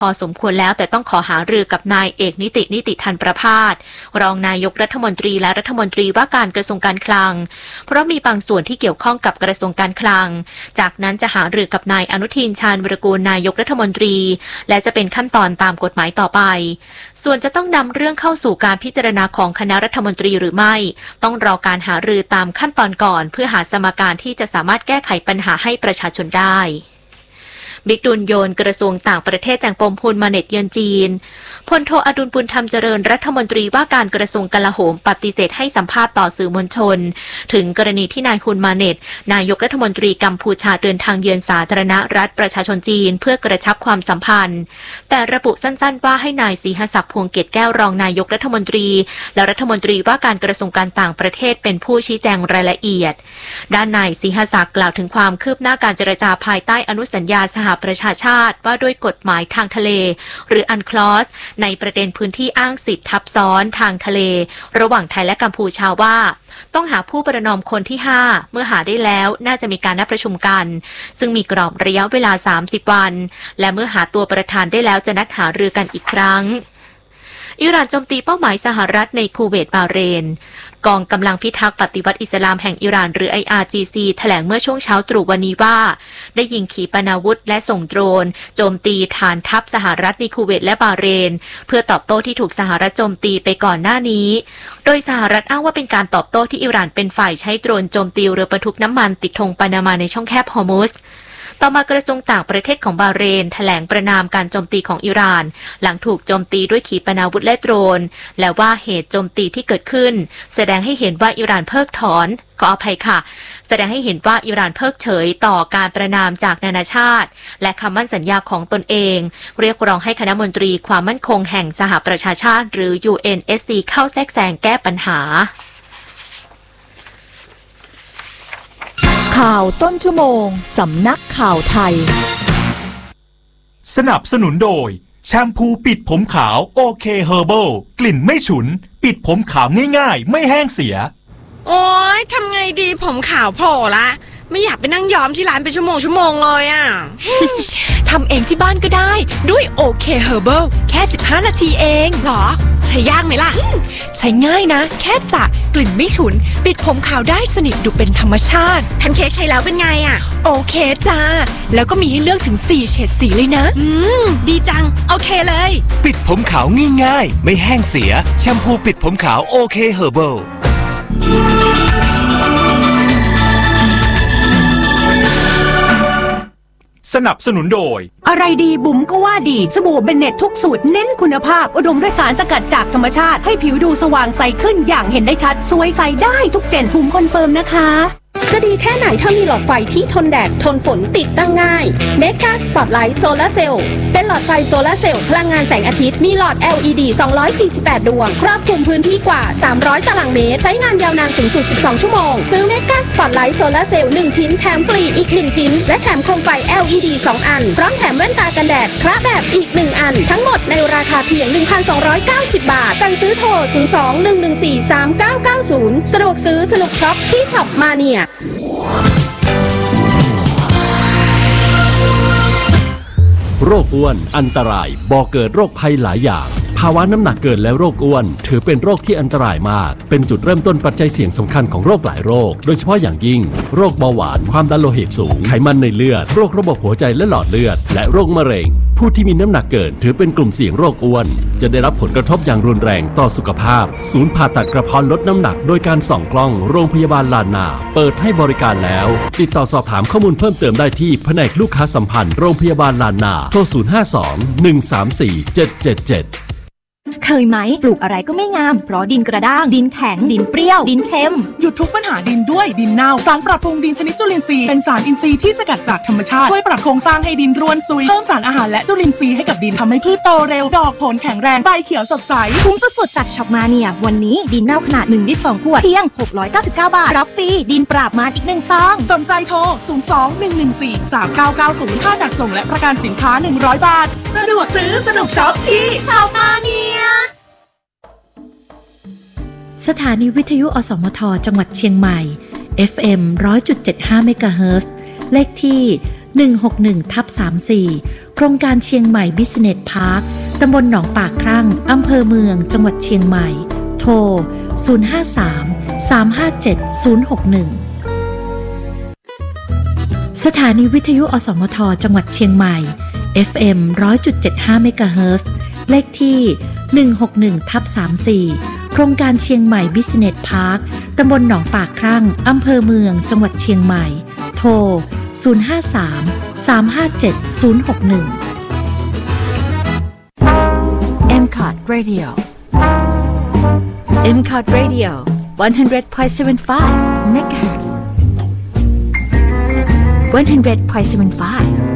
พอสมควรแล้วแต่ต้องขอหารือกับนายเอกนิติธันประภาสรองนายกรัฐมนตรีและรัฐมนตรีว่าการกระทรวงการคลังเพราะมีบางส่วนที่เกี่ยวข้องกับกระทรวงการคลังจากนั้นจะหารือกับนายอนุทินชาญวิรากูลนายกรัฐมนตรีและจะเป็นขั้นตอนตามกฎหมายต่อไปส่วนจะต้องนำเรื่องเข้าสู่การพิจารณาของคณะรัฐมนตรีหรือไม่ต้องรอการหารือตามขั้นตอนก่อนเพื่อหาสมการที่จะสามารถแก้ไขปัญหาให้ประชาชนได้บิ๊กดุลโยนกระทรวงต่างประเทศแจงปมพูนมาเน็ตเยือนจีนพลโทอดุลบุญธรรมเจริญรัฐมนตรีว่าการกระทรวงกลาโหมปฏิเสธให้สัมภาษณ์ต่อสื่อมวลชนถึงกรณีที่นายฮุนมาเน็ตนายกรัฐมนตรีกัมพูชาเดินทางเยือนสาธารณรัฐประชาชนจีนเพื่อกระชับความสัมพันธ์แต่ระบุสั้นๆว่าให้นายศรีหศักดิ์พวงเกตแก้วรองนายกรัฐมนตรีและรัฐมนตรีว่าการกระทรวงการต่างประเทศเป็นผู้ชี้แจงรายละเอียดด้านนายศรีหศักดิ์กล่าวถึงความคืบหน้าการเจรจาภายใต้อนุสัญญาสหประชาชาติว่าด้วยกฎหมายทางทะเลหรืออันคลอสในประเด็นพื้นที่อ้างสิทธิทับซ้อนทางทะเลระหว่างไทยและกัมพูชาว่าต้องหาผู้ประนอมคนที่5เมื่อหาได้แล้วน่าจะมีการนัดประชุมกันซึ่งมีกรอบระยะเวลา30วันและเมื่อหาตัวประธานได้แล้วจะนัดหารือกันอีกครั้งอิหร่านโจมตีเป้าหมายสหรัฐในคูเวตบาห์เรนกองกำลังพิทักษ์ปฏิวัติอิสลามแห่งอิหร่านหรือ IRGC แถลงเมื่อช่วงเช้าตรู่วันนี้ว่าได้ยิงขีปนาวุธและส่งโดรนโจมตีฐานทัพสหรัฐในคูเวตและบาห์เรนเพื่อตอบโต้ที่ถูกสหรัฐโจมตีไปก่อนหน้านี้โดยสหรัฐอ้างว่าเป็นการตอบโต้ที่อิหร่านเป็นฝ่ายใช้โดรนโจมตีเรือบรรทุกน้ำมันติดธงปานามาในช่องแคบฮอร์มุซต่อมากระทรวงต่างประเทศของบาห์เรนแถลงประนามการโจมตีของอิหร่านหลังถูกโจมตีด้วยขีปนาวุธและโดรนและว่าเหตุโจมตีที่เกิดขึ้นแสดงให้เห็นว่าอิหร่านเพิกถอนขออภัยค่ะแสดงให้เห็นว่าอิหร่านเพิกเฉยต่อการประนามจากนานาชาติและคำมั่นสัญญาของตนเองเรียกร้องให้คณะมนตรีความมั่นคงแห่งสหประชาชาติหรือ UNSC เข้าแทรกแซงแก้ปัญหาข่าวต้นชั่วโมงสำนักข่าวไทยสนับสนุนโดยแชมพูปิดผมขาวโอเคเฮอร์เบิลกลิ่นไม่ฉุนปิดผมขาวง่ายๆไม่แห้งเสียโอ๊ยทำไงดีผมขาวโผล่ละไม่อยากไปนั่งย้อมที่ร้านเป็นชั่วโมงเลยอ่ะทำเองที่บ้านก็ได้ด้วยโอเคเฮอร์เบิลแค่15นาทีเองหรอใช้ยากไหมล่ะใช้ง่ายนะแค่สระกลิ่นไม่ฉุนปิดผมขาวได้สนิทดูเป็นธรรมชาติแพนเค้กใช้แล้วเป็นไงอ่ะโอเคจ้าแล้วก็มีให้เลือกถึง4เฉดสีเลยนะดีจังโอเคเลยปิดผมขาวง่ายๆไม่แห้งเสียแชมพูปิดผมขาวโอเคเฮอร์เบิลสนับสนุนโดยอะไรดีบุ๋มก็ว่าดีสบู่เบนเน็ตทุกสูตรเน้นคุณภาพอุดมด้วยสารสกัดจากธรรมชาติให้ผิวดูสว่างใสขึ้นอย่างเห็นได้ชัดสวยใสได้ทุกเจนบุ๋มคอนเฟิร์มนะคะจะดีแค่ไหนถ้ามีหลอดไฟที่ทนแดดทนฝนติดตั้งง่าย Mega Spotlight Solar Cell เป็นหลอดไฟโซลาร์เซลล์พลังงานแสงอาทิตย์มีหลอด LED 248 ดวงครอบคลุมพื้นที่กว่า300ตารางเมตรใช้งานยาวนานสูงสุด12ชั่วโมงซื้อ Mega Spotlight Solar Cell 1ชิ้นแถมฟรีอีก1ชิ้นและแถมโคมไฟ LED 2 อันพร้อมแถมแว่นตากันแดดคระแบบอีก1อันทั้งหมดในราคาเพียง 1,290 บาทสั่งซื้อโทร 02-114-3990 สะดวกซื้อสนุกช็อปที่ช็อปมาเนียโรคอ้วนอันตรายบ่อเกิดโรคภัยหลายอย่างภาวะน้ำหนักเกินและโรคอ้วนถือเป็นโรคที่อันตรายมากเป็นจุดเริ่มต้นปัจจัยเสี่ยงสำคัญของโรคหลายโรคโดยเฉพาะอย่างยิ่งโรคเบาหวานความดันโลหิตสูงไขมันในเลือดโรคระบบหัวใจและหลอดเลือดและโรคมะเร็งผู้ที่มีน้ำหนักเกินถือเป็นกลุ่มเสี่ยงโรคอ้วนจะได้รับผลกระทบอย่างรุนแรงต่อสุขภาพศูนย์ผ่าตัดกระเพาะลดน้ำหนักโดยการส่องกล้องโรงพยาบาลลานนาเปิดให้บริการแล้วติดต่อสอบถามข้อมูลเพิ่มเติมได้ที่แผนกลูกค้าสัมพันธ์โรงพยาบาลลานนาโทร052-134-777 เคยไหมปลูกอะไรก็ไม่งามเพราะดินกระด้างดินแข็งดินเปรี้ยวดินเค็มหยุดทุกปัญหาดินด้วยดินเน่าสารปรับปรุงดินชนิดจุลินทรีย์เป็นสารอินทรีย์ที่สกัดจากธรรมชาติช่วยปรับโครงสร้างให้ดินร่วนซุยเพิ่มสารอาหารและจุลินทรีย์ให้กับดินทำให้พืชโตเร็วดอกผลแข็งแรงใบเขียวสดใสคุ้มสุดๆจากช็อปมาเนียวันนี้ดินเน่าขนาด1 ลิตร 2 ขวดเพียง699 บาทรับฟรีดินปราบมารอีก1 ซองสนใจโทร 02-114-3990 ค่าจัดส่งและประกันสินค้า100 บาทสะดวกซื้อสนุกช็อปที่ช็อปมาเนียสถานีวิทยุอสมทจังหวัดเชียงใหม่ FM 100.75 เมกะเฮิรตซ์เลขที่ 161/34 โครงการเชียงใหม่ Business Park ตำบลหนองปากครั่งอำเภอเมืองจังหวัดเชียงใหม่โทร 053-357-061 สถานีวิทยุอสมทจังหวัดเชียงใหม่ FM 100.75 เมกะเฮิรตซ์เลขที่ 161/34 โครงการเชียงใหม่ Business Park ตำบลหนองปากครั่งอำเภอเมืองจังหวัดเชียงใหม่โทร 053-357-061 MCOT Radio MCOT Radio 100.75 MHz 100.75